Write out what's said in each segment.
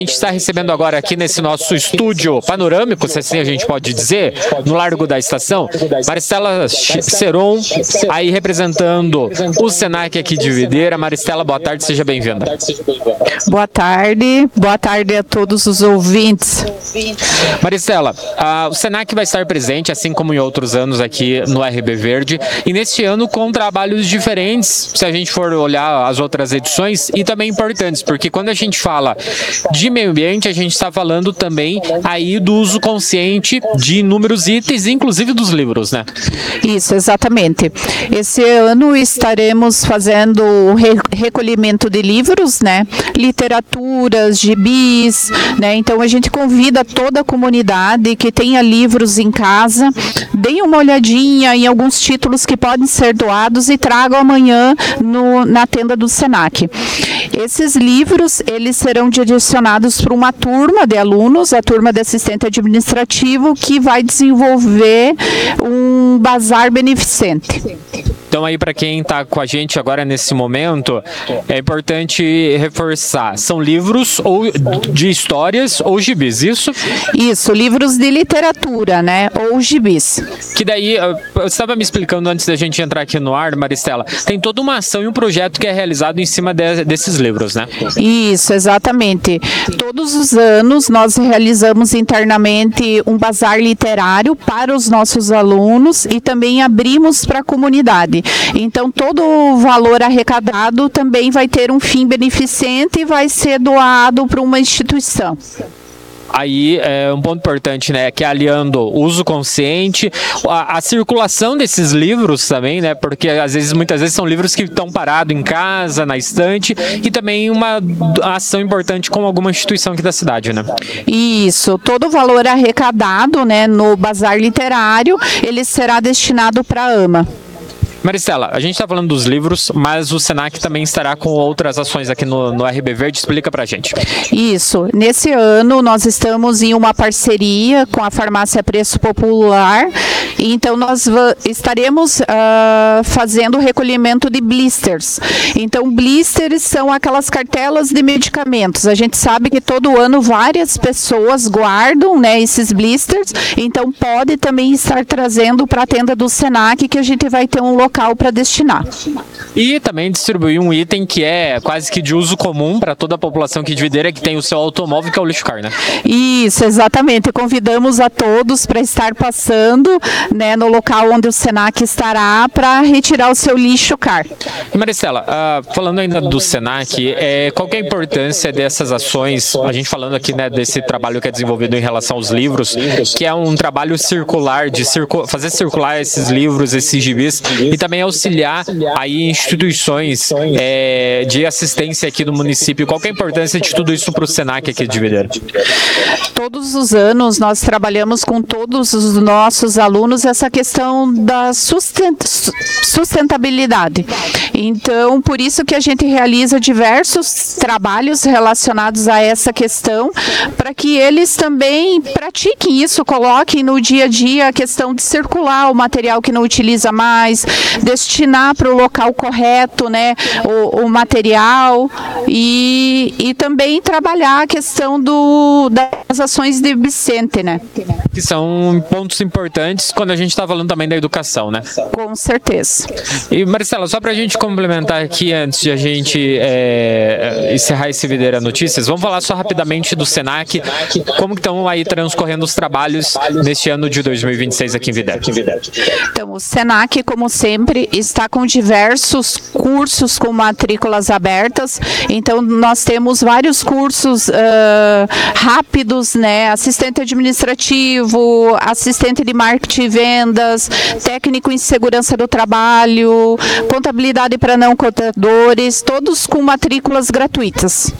A gente está recebendo agora aqui nesse nosso estúdio panorâmico, se assim a gente pode dizer, no Largo da Estação, Maristela Ceron, aí representando o Senac aqui de Videira. Maristela, boa tarde, seja bem-vinda. Boa tarde a todos os ouvintes. Maristela, o Senac vai estar presente, assim como em outros anos aqui no RB Verde, e neste ano com trabalhos diferentes, se a gente for olhar as outras edições, e também importantes, porque quando a gente fala de meio ambiente, a gente está falando também aí do uso consciente de inúmeros itens, inclusive dos livros, né? Isso, exatamente. Esse ano estaremos fazendo o recolhimento de livros, né? Literaturas, gibis, né? Então a gente convida toda a comunidade que tenha livros em casa, deem uma olhadinha em alguns títulos que podem ser doados e tragam amanhã na tenda do Senac. Esses livros, eles serão direcionados para uma turma de alunos, a turma de assistente administrativo, que vai desenvolver um bazar beneficente. Então aí para quem está com a gente agora nesse momento, é importante reforçar, são livros ou de histórias ou gibis, isso? Isso, livros de literatura, né, ou gibis. Que daí, eu estava me explicando antes da gente entrar aqui no ar, Maristela, tem toda uma ação e um projeto que é realizado em cima desses livros, né? Isso, exatamente. Todos os anos nós realizamos internamente um bazar literário para os nossos alunos e também abrimos para a comunidade. Então, todo o valor arrecadado também vai ter um fim beneficente e vai ser doado para uma instituição. Aí é um ponto importante, né, que é aliando o uso consciente, a circulação desses livros também, né, porque muitas vezes são livros que estão parados em casa, na estante, e também uma ação importante com alguma instituição aqui da cidade, né? Isso, todo o valor arrecadado, né, no bazar literário, ele será destinado para a AMA. Maristela, a gente está falando dos livros, mas o Senac também estará com outras ações aqui no RB Verde. Explica pra gente. Isso. Nesse ano, nós estamos em uma parceria com a Farmácia Preço Popular. Então, nós estaremos fazendo o recolhimento de blisters. Então, blisters são aquelas cartelas de medicamentos. A gente sabe que todo ano várias pessoas guardam, né, esses blisters. Então, pode também estar trazendo para a tenda do Senac, que a gente vai ter um local para destinar. E também distribuir um item que é quase que de uso comum para toda a população aqui de Videira, que tem o seu automóvel, que é o lixo-car, né? Isso, exatamente. Convidamos a todos para estar passando, né, no local onde o Senac estará para retirar o seu lixo-car. E Maristela, falando ainda do Senac, qual que é a importância dessas ações, a gente falando aqui, né, desse trabalho que é desenvolvido em relação aos livros, que é um trabalho circular, de fazer circular esses livros, esses gibis, e também auxiliar aí instituições de assistência aqui do município. Qual que é a importância de tudo isso para o Senac aqui de Videira? Todos os anos nós trabalhamos com todos os nossos alunos essa questão da sustentabilidade. Então, por isso que a gente realiza diversos trabalhos relacionados a essa questão, para que eles também pratiquem isso, coloquem no dia a dia a questão de circular o material que não utiliza mais, destinar para o local correto, né, o material e também trabalhar a questão das ações de Vicente, né? Que são pontos importantes quando a gente está falando também da educação, né? Com certeza. E Maristela, só para a gente complementar aqui, antes de a gente encerrar esse Videira Notícias, vamos falar só rapidamente do Senac, como que estão aí transcorrendo os trabalhos neste ano de 2026 aqui em Videira. Então, o Senac, como sempre, está com diversos cursos com matrículas abertas. Então, nós temos vários cursos rápidos, né? Assistente administrativo, assistente de marketing e vendas, técnico em segurança do trabalho, contabilidade para não contadores, todos com matrículas gratuitas.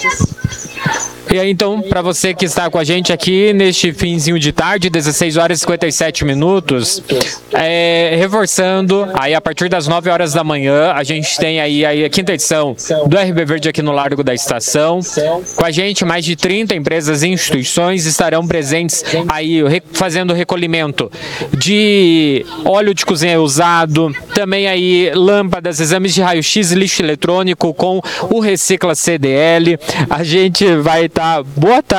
E aí, então, para você que está com a gente aqui neste finzinho de tarde, 16 horas e 57 minutos, reforçando, aí a partir das 9 horas da manhã, a gente tem aí a quinta edição do RB Verde aqui no Largo da Estação. Com a gente, mais de 30 empresas e instituições estarão presentes aí fazendo recolhimento de óleo de cozinha usado, também aí lâmpadas, exames de raio-x e lixo eletrônico com o Recicla CDL. A gente vai estar... Boa tarde.